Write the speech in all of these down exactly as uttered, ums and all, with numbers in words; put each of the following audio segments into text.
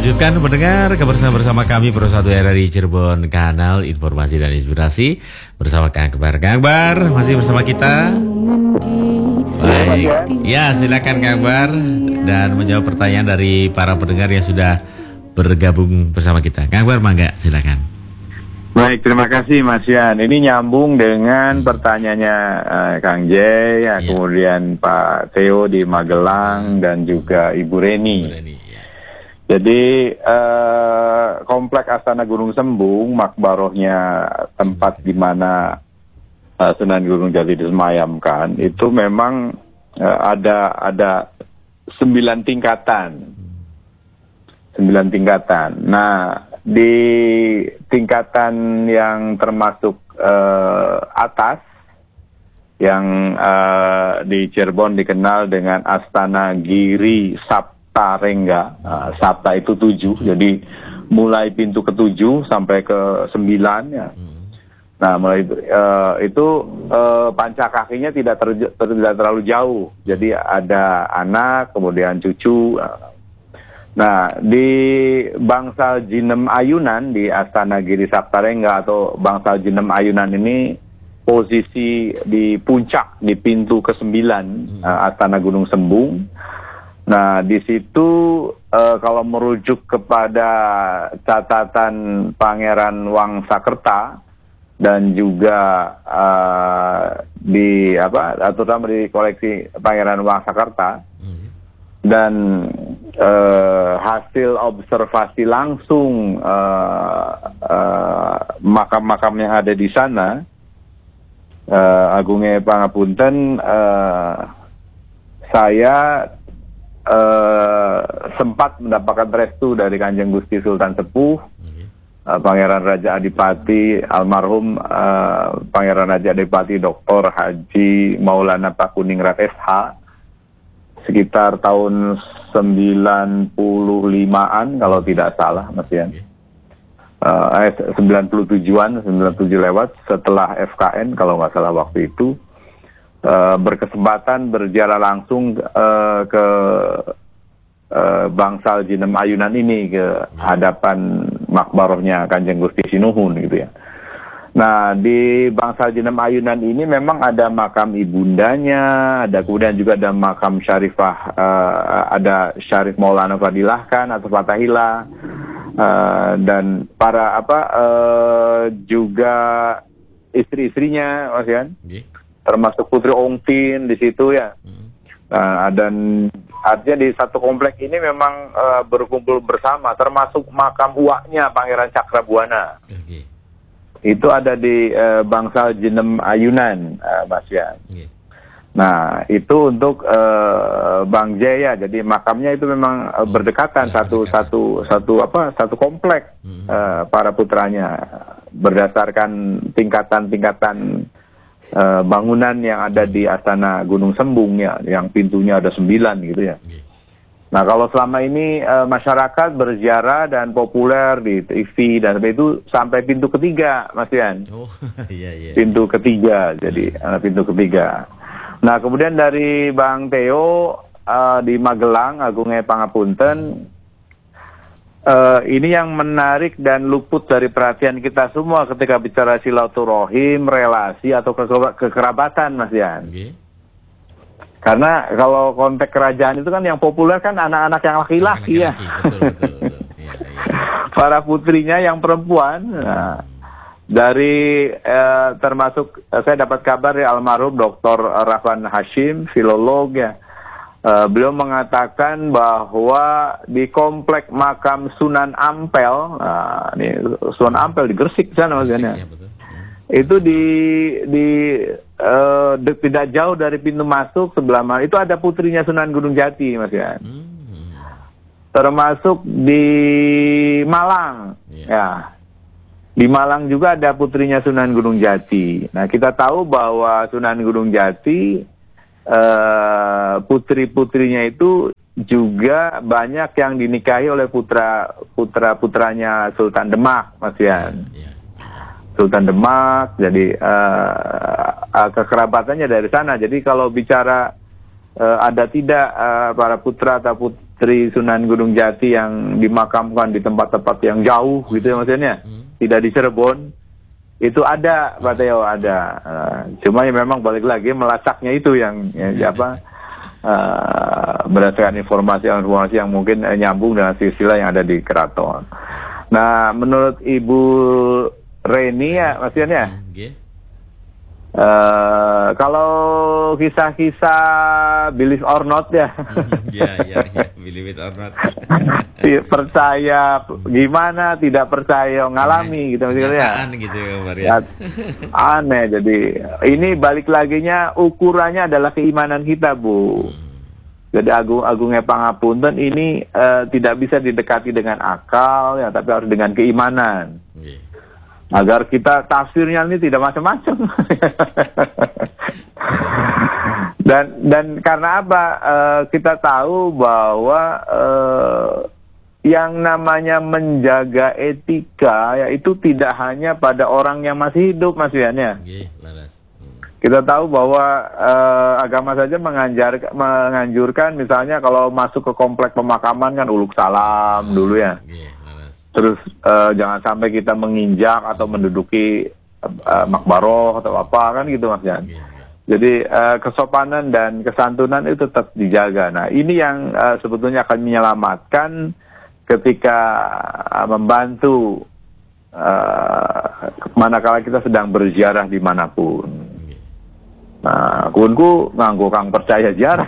lanjutkan mendengar kebersamaan bersama kami Pro satu R R I Cirebon, kanal informasi dan inspirasi bersama Kang Akbar. Kang Akbar masih bersama kita. Baik, ya silakan Kang Akbar dan menjawab pertanyaan dari para pendengar yang sudah bergabung bersama kita. Kang Akbar, mangga silakan. Baik, terima kasih Mas Yan. Ini nyambung dengan pertanyaannya uh, Kang J, ya, ya. Kemudian Pak Theo di Magelang dan juga Ibu Reni. Ibu Reni ya. Jadi eh, komplek Astana Gunung Sembung, makbarohnya tempat di mana eh, Sunan Gunung Jati disemayamkan, itu memang eh, ada ada sembilan tingkatan, sembilan tingkatan. Nah, di tingkatan yang termasuk eh, atas, yang eh, di Cirebon dikenal dengan Astana Giri Sapta Rengga, uh, Sabta itu tujuh, jadi mulai pintu ketujuh sampai ke sembilan ya. Nah, mulai uh, itu uh, panca kakinya tidak, ter, ter, tidak terlalu jauh, jadi ada anak, kemudian cucu. Nah, di Bangsal Jinem Ayunan di Astana Giri Sapta Rengga atau Bangsal Jinem Ayunan ini posisi di puncak di pintu kesembilan uh, Astana Gunung Sembung. Nah, di situ uh, kalau merujuk kepada catatan Pangeran Wangsakerta dan juga uh, di apa, terutama di koleksi Pangeran Wangsakerta hmm. dan uh, hasil observasi langsung uh, uh, makam-makam yang ada di sana, uh, Agungnya Pangapunten, uh, saya Uh, sempat mendapatkan restu dari Kanjeng Gusti Sultan Sepuh, okay. uh, Pangeran Raja Adipati almarhum uh, Pangeran Raja Adipati Doktor Haji Maulana Pakuningrat S H sekitar tahun sembilan puluh limaan kalau tidak salah Mas Yan. Okay. Uh, eh, sembilan puluh tujuan, sembilan puluh tujuh lewat setelah F K N kalau nggak salah waktu itu. Uh, berkesempatan berjalan langsung uh, ke uh, Bangsal Jinem Ayunan ini, ke hadapan makbarohnya Kanjeng Gusti Sinuhun gitu ya. Nah, di Bangsal Jinem Ayunan ini memang ada makam ibundanya, ada kemudian juga ada makam Syarifah, uh, ada Syarif Maulana Fadilah Khan atau Fatahillah, uh, dan para apa uh, juga istri-istrinya, Mas Yan. Okay. Termasuk Putri Ongtin di situ ya. Hmm. Nah, dan artinya di satu komplek ini memang uh, berkumpul bersama, termasuk makam uaknya Pangeran Cakrabuana. Okay. Itu ada di uh, Bangsal Jinem Ayunan, uh, Mas Yan. Okay. Nah, itu untuk uh, Bang Jaya. Jadi makamnya itu memang uh, berdekatan, oh, satu berdekatan. satu satu apa satu komplek hmm. uh, para putranya berdasarkan tingkatan-tingkatan Uh, bangunan yang ada di Astana Gunung Sembung ya, yang pintunya ada sembilan gitu ya. Okay. Nah, kalau selama ini uh, masyarakat berziarah dan populer di T V dan itu sampai pintu ketiga, Mas Yan. Oh, iya iya. Pintu ketiga, jadi uh, pintu ketiga. Nah, kemudian dari Bang Theo uh, di Magelang, Agungnya Pangapunten. Uh, ini yang menarik dan luput dari perhatian kita semua ketika bicara silaturahim, relasi atau ke kekerabatan, Mas Yan. Okay. Karena kalau konteks kerajaan itu kan yang populer kan anak-anak yang laki-laki ya. Betul, betul, betul. Ya, ya. Para putrinya yang perempuan. Nah, dari eh, termasuk eh, saya dapat kabar dari almarhum Doktor Rahwan Hashim, filolog ya. Uh, beliau mengatakan bahwa di komplek makam Sunan Ampel, nah, ini Sunan Ampel di Gresik sana maksudnya, ya, betul. Itu di di uh, de, tidak jauh dari pintu masuk sebelah mana itu ada putrinya Sunan Gunung Jati, Mas ya. Hmm. Termasuk di Malang, ya. ya. Di Malang juga ada putrinya Sunan Gunung Jati. Nah, kita tahu bahwa Sunan Gunung Jati Uh, putri-putrinya itu juga banyak yang dinikahi oleh putra putra putranya Sultan Demak, Mas Yan. Yeah, yeah. Sultan Demak, jadi uh, uh, kekerabatannya dari sana. Jadi kalau bicara uh, ada tidak uh, para putra atau putri putri Sunan Gunung Jati yang dimakamkan di tempat-tempat yang jauh gitu ya maksudnya, hmm. tidak di Cirebon. Itu ada, Pak Teo, ada. Uh, cuma ya memang balik lagi melacaknya itu yang ya, apa uh, berdasarkan informasi-informasi yang mungkin uh, nyambung dengan silsilah yang ada di keraton. Nah, menurut Ibu Reni ya, Mas Yan ya. Okay. Uh, kalau kisah-kisah believe or not ya. Ya, ya, ya, believe it or not. Percaya gimana, tidak percaya ngalami gitu maksudnya. Gitu ya, aneh. Jadi ini balik laginya ukurannya adalah keimanan kita, Bu. Hmm. Jadi agung-agungnya pangapunten ini uh, tidak bisa didekati dengan akal ya, tapi harus dengan keimanan. Okay. Agar kita tafsirnya ini tidak macam-macam. dan dan karena apa? Uh, kita tahu bahwa uh, yang namanya menjaga etika ya itu tidak hanya pada orang yang masih hidup, Mas Wian ya. Okay, kita tahu bahwa uh, agama saja menganjar, menganjurkan misalnya kalau masuk ke komplek pemakaman kan uluk salam hmm. dulu ya. Yeah, terus uh, jangan sampai kita menginjak atau menduduki uh, makbaroh atau apa kan gitu Mas Jan. Yeah, yeah. Jadi uh, kesopanan dan kesantunan itu tetap dijaga. Nah ini yang uh, sebetulnya akan menyelamatkan ketika uh, membantu uh, manakala kita sedang berziarah dimanapun. Nah, kunku nganggo kang percaya ziarah.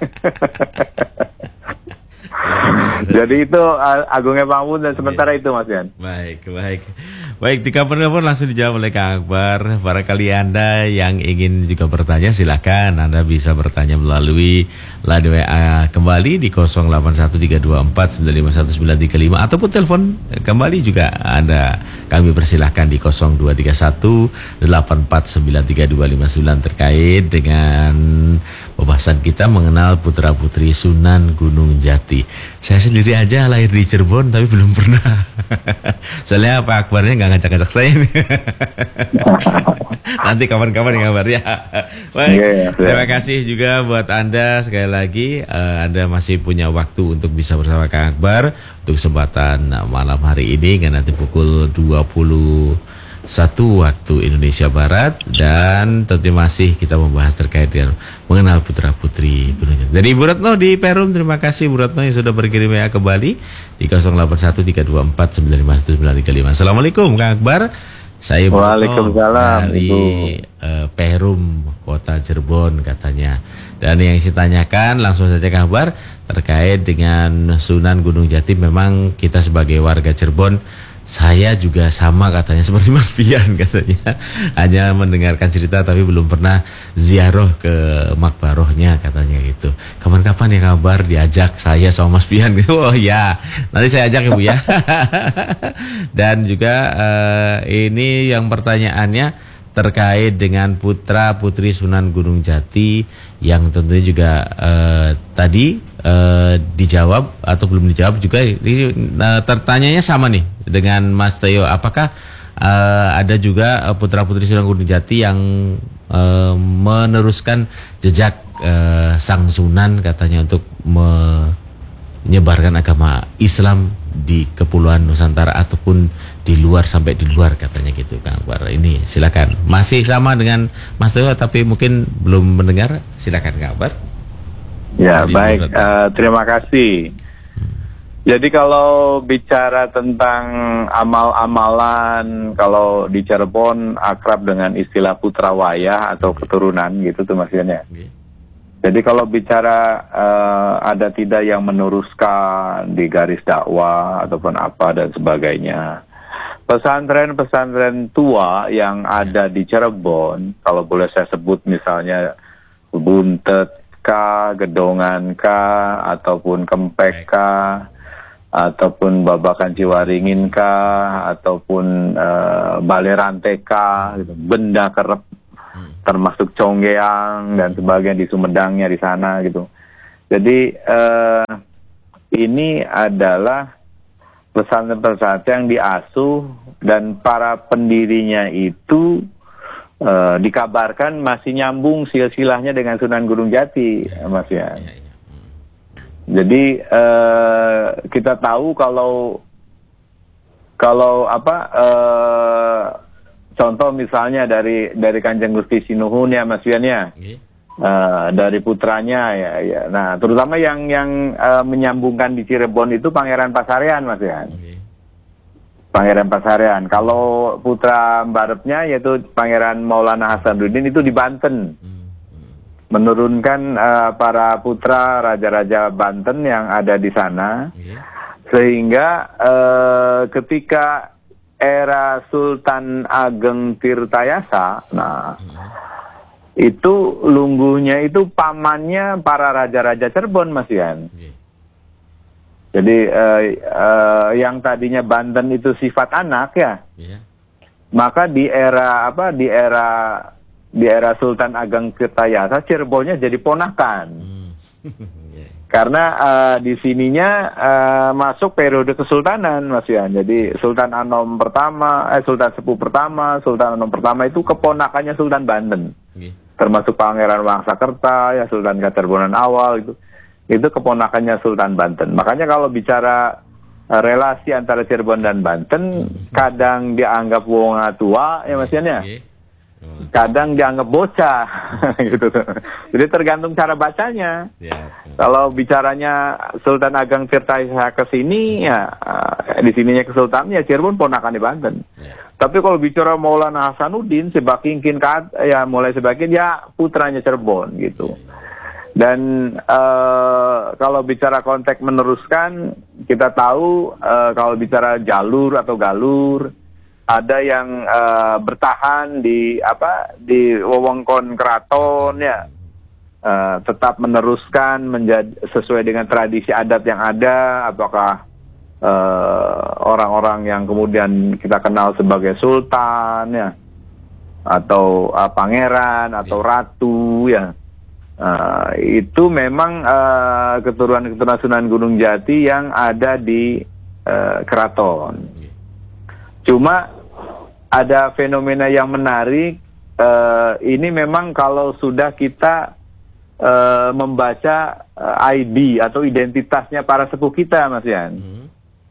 Jadi itu uh, agungnya Pangapunten dan sementara itu Mas Yan. Baik, baik. Baik, di kapan pun langsung dijawab oleh Kang Akbar. Barangkali Anda yang ingin juga bertanya silakan Anda bisa bertanya melalui line W A kembali di nol delapan satu tiga dua empat sembilan lima satu sembilan tiga lima ataupun telepon kembali juga Anda kami persilahkan di nol dua tiga satu delapan empat sembilan tiga dua lima sembilan terkait dengan pembahasan kita mengenal putra-putri Sunan Gunung Jati. Saya sendiri aja lahir di Cirebon tapi belum pernah. Soalnya Pak Akbarnya nggak ngajak-ngajak saya nih. Nanti kawan-kawan yang kabar ya. Baik, yeah, yeah. Terima kasih juga buat Anda sekali lagi. Uh, Anda masih punya waktu untuk bisa bersama Kang Akbar untuk kesempatan malam hari ini kan nanti pukul dua puluh satu waktu Indonesia Barat dan tentu masih kita membahas terkait dengan mengenal putra putri Gunung Jati. Dari Ibu Retno di Perum, terima kasih Ibu Retno yang sudah berkirim W A kembali di nol delapan satu tiga dua empat sembilan lima satu sembilan tiga lima. Assalamualaikum Kang Akbar. Saya Ibu Retno dari uh, Perum Kota Cirebon katanya. Dan yang saya tanyakan langsung saja Kang Akbar terkait dengan Sunan Gunung Jati. Memang kita sebagai warga Cirebon, saya juga sama katanya seperti Mas Pian katanya, hanya mendengarkan cerita tapi belum pernah ziarah ke makbarohnya katanya gitu. Kapan-kapan ya kabar diajak saya sama Mas Pian gitu. Oh ya, nanti saya ajak ya Bu ya. Dan juga uh, ini yang pertanyaannya terkait dengan putra putri Sunan Gunung Jati yang tentunya juga uh, tadi Uh, dijawab atau belum dijawab juga. Ini uh, tertanyanya sama nih dengan Mas Teo. Apakah uh, ada juga uh, putra putri Sunan Gunung Jati yang uh, meneruskan jejak uh, Sang Sunan katanya untuk menyebarkan agama Islam di Kepulauan Nusantara ataupun di luar sampai di luar katanya gitu Kang Akbar. Ini silakan. Masih sama dengan Mas Teo tapi mungkin belum mendengar. Silakan Kang Akbar. Ya baik, uh, terima kasih. Jadi kalau bicara tentang amal-amalan, kalau di Cirebon akrab dengan istilah putra wayah atau keturunan gitu tuh Mas Yan ya. Jadi kalau bicara uh, ada tidak yang meneruskan di garis dakwah ataupun apa dan sebagainya, pesantren-pesantren tua yang ada di Cirebon, kalau boleh saya sebut misalnya Buntet K, Gedongan K, ataupun Kempek K, ataupun Babakan Ciwaringin K, ataupun uh, Balerante K, gitu. Benda Kerep, termasuk Conggeang dan sebagainya di Sumedangnya di sana gitu. Jadi uh, ini adalah pesantren-pesantren yang diasuh dan para pendirinya itu Uh, dikabarkan masih nyambung silsilahnya dengan Sunan Gunung Jati, ya, Mas ya. Ya, ya. Jadi uh, kita tahu kalau kalau apa uh, contoh misalnya dari dari Kanjeng Gusti Sinuhun ya Mas Wian ya, okay. uh, dari putranya ya, ya. Nah terutama yang yang uh, menyambungkan di Cirebon itu Pangeran Pasarean Mas Wian. Okay. Pangeran Pasarean. Kalau putra Mbarepnya yaitu Pangeran Maulana Hasanuddin itu di Banten. Hmm. Menurunkan uh, para putra raja-raja Banten yang ada di sana, yeah. Sehingga uh, ketika era Sultan Ageng Tirtayasa, nah yeah. Itu Lungguhnya itu pamannya para raja-raja Cirebon, Mas Yan. Yeah. Jadi uh, uh, yang tadinya Banten itu sifat anak ya, yeah. Maka di era apa di era di era Sultan Ageng Tirtayasa Cirebonnya jadi ponakan. Hmm. yeah. Karena uh, di sininya uh, masuk periode kesultanan Mas Yan. Jadi Sultan Anom pertama, eh Sultan Sepuh pertama, Sultan Anom pertama itu keponakannya Sultan Banten. Yeah. Termasuk Pangeran Wangsakerta, ya Sultan Kacerbonan awal itu. Itu keponakannya Sultan Banten. Makanya kalau bicara uh, relasi antara Cirebon dan Banten hmm. kadang dianggap wong tua ya Mas Yan ya. Yeah. Kadang dianggap bocah gitu. Jadi tergantung cara bacanya. Ya, ya. Kalau bicaranya Sultan Ageng Tirtayasa ke sini ya uh, di sininya kesultanan ya Cirebon ponakan di Banten. Ya. Tapi kalau bicara Maulana Hasanuddin Sebakingkin ya mulai Sebakin ya putranya Cirebon gitu. Ya, ya. Dan uh, kalau bicara konteks meneruskan kita tahu uh, kalau bicara jalur atau galur ada yang uh, bertahan di apa di wewengkon keraton ya uh, tetap meneruskan menjadi sesuai dengan tradisi adat yang ada, apakah orang-orang uh, yang kemudian kita kenal sebagai sultan ya atau uh, pangeran atau ratu ya uh, itu memang uh, keturunan-keturunan Sunan Gunung Jati yang ada di uh, keraton. Cuma ada fenomena yang menarik, uh, ini memang kalau sudah kita uh, membaca uh, I D atau identitasnya para sepuh kita, Mas Yan. Hmm.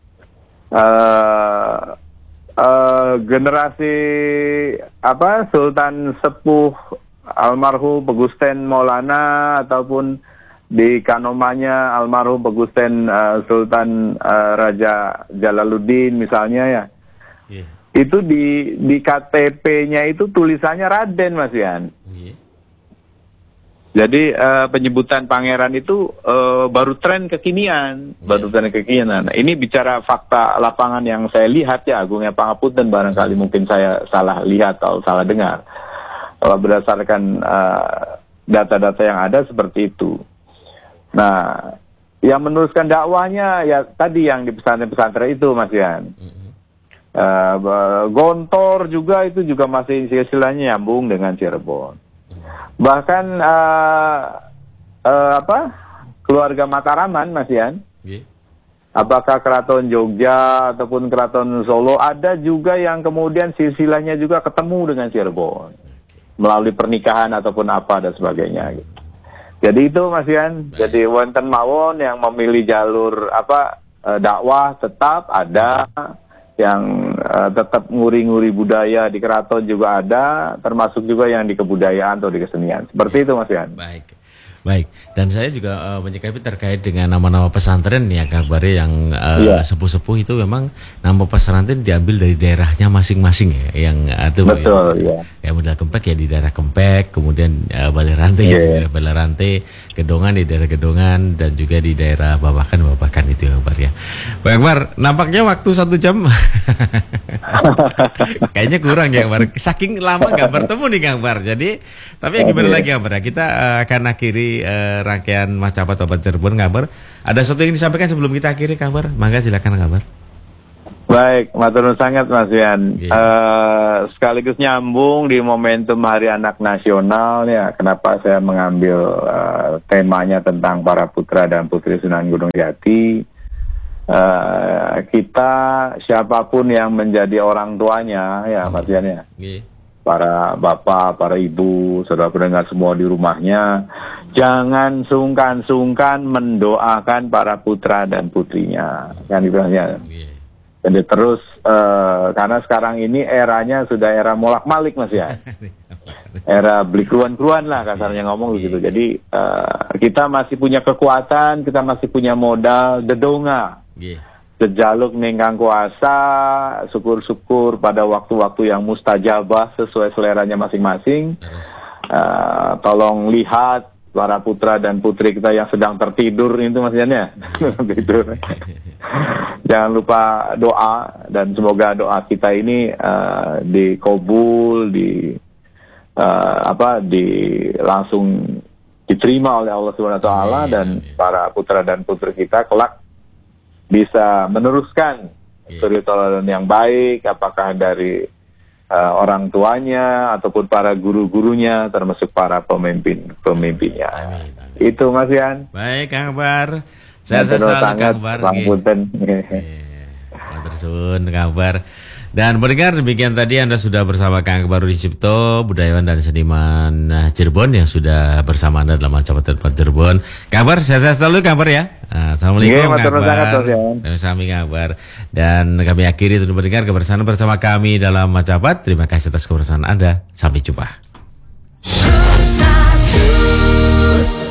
Uh, uh, generasi apa Sultan Sepuh almarhum Pegusten Maulana ataupun di kanomanya almarhum Pegusten uh, Sultan uh, Raja Jalaluddin misalnya ya. Yeah. Itu di di K T P-nya itu tulisannya Raden Mas Yan. Yeah. Jadi uh, penyebutan pangeran itu uh, baru tren kekinian, yeah. baru tren kekinian. Nah, ini bicara fakta lapangan yang saya lihat ya, Agungnya Pangapunten barangkali mungkin saya salah lihat atau salah dengar. Kalau berdasarkan uh, data-data yang ada seperti itu. Nah, yang meneruskan dakwahnya ya tadi yang di pesantren-pesantren itu Mas Yan. Mm-hmm. Uh, Gontor juga itu juga masih silsilahnya nyambung dengan Cirebon. Bahkan uh, uh, apa keluarga Mataraman Mas Yan, yeah. Apakah keraton Jogja ataupun keraton Solo ada juga yang kemudian silsilahnya juga ketemu dengan Cirebon melalui pernikahan ataupun apa dan sebagainya. Gitu. Jadi itu Mas Yan. Baik. Jadi wonten mawon yang memilih jalur apa uh, dakwah tetap ada. Yang uh, tetap nguri-nguri budaya di keraton juga ada, termasuk juga yang di kebudayaan atau di kesenian. Seperti ya. Itu Mas Yan. Baik. Baik, dan saya juga uh, menyikapi terkait dengan nama-nama pesantren ya kabarnya yang uh, yeah. sepuh-sepuh itu memang nama pesantren diambil dari daerahnya masing-masing ya, yang itu uh, betul ya. Yang modal Kempek ya di daerah Kempek, kemudian uh, Balerante yeah. ya di daerah Balerante, Gedongan di daerah Gedongan dan juga di daerah Babakan Babakan itu ya kabar ya. Bang Akbar, nampaknya waktu satu jam kayaknya kurang ya Akbar. Saking lama nggak bertemu nih Kang Akbar. Jadi tapi ya gimana okay. lagi Akbar ya, kita uh, akan akhiri Uh, rangkaian Mas Capat Obat Cirebon kabar. Ada sesuatu yang disampaikan sebelum kita akhiri kabar? Mangga silakan kabar. Baik, matur nuwun sangat Mas Yan. Yeah. Uh, sekaligus nyambung di momentum Hari Anak Nasional ya. Kenapa saya mengambil uh, temanya tentang para putra dan putri Sunan Gunung Jati? Uh, kita siapapun yang menjadi orang tuanya ya, Mas Yan ya. Yeah. Para bapak, para ibu, saudara pendengar semua di rumahnya, jangan sungkan-sungkan mendoakan para putra dan putrinya, kan dibilangnya. Jadi terus uh, karena sekarang ini eranya sudah era molak-malik Mas ya, era beli keruan-keruan lah kasarnya ngomong begitu. Jadi uh, kita masih punya kekuatan, kita masih punya modal dedonga, sejaluk ningkang kuasa, syukur-syukur pada waktu-waktu yang mustajabah sesuai seleranya masing-masing. Uh, tolong lihat para putra dan putri kita yang sedang tertidur itu Mas Jan ya. Tidur. Jangan lupa doa, dan semoga doa kita ini uh, dikabul, di uh, apa di langsung diterima oleh Allah Subhanahu wa taala, dan para putra dan putri kita kelak bisa meneruskan suri tauladan yang baik, apakah dari uh, orang tuanya ataupun para guru-gurunya, termasuk para pemimpin-pemimpinnya. Amin, amin. Itu Mas Yan. Baik Kang Akbar. Saya selalu kabar. Matur kabar. Dan pendengar, demikian tadi Anda sudah bersama Kang Akbar Rudi Cipto, budayawan dan seniman Cirebon yang sudah bersama Anda dalam acara Telepon Cirebon. Kang Akbar, saya selalu Kang Akbar ya. Assalamualaikum Kang Akbar. Sami Kang Akbar. Dan kami akhiri untuk pendengar kebersamaan bersama kami dalam Macapat. Terima kasih atas kebersamaan Anda. Sampai jumpa.